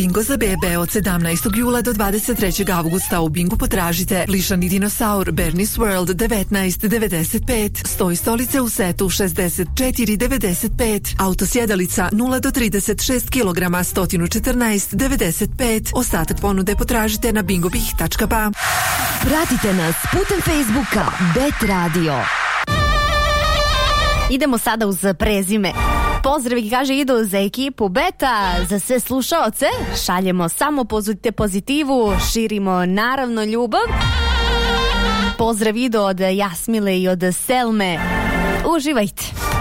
Bingo za bebe od 17. jula do 23. avgusta. U Bingu potražite plišani dinosaur Bernie's World 19,95, stoj stolice u setu 64,95, autosjedalica 0 do 36 kg 114,95. Ostatak ponude potražite na bingobih.ba. Pratite nas putem Facebooka Bet Radio. Idemo sada uz prezime. Pozdravi, kaže, idu za ekipu Beta, za sve slušaoce. Šaljemo samo pozitivu, širimo naravno ljubav. Pozdrav idu od Jasmile i od Selme. Uživajte.